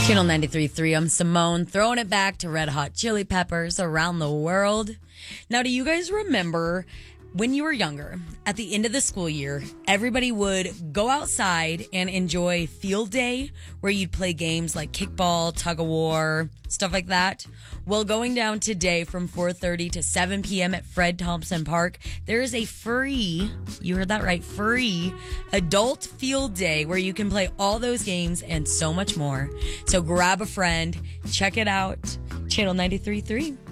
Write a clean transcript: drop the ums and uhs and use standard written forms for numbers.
Channel 93.3, I'm Simone, throwing it back to Red Hot Chili Peppers around the world. Now, do you guys remember when you were younger, at the end of the school year, everybody would go outside and enjoy field day, where you'd play games like kickball, tug of war, stuff like that? Well, going down today from 4:30 to 7 p.m. at Fred Thompson Park, there is a free, you heard that right, free adult field day where you can play all those games and so much more. So grab a friend, check it out, Channel 93.3.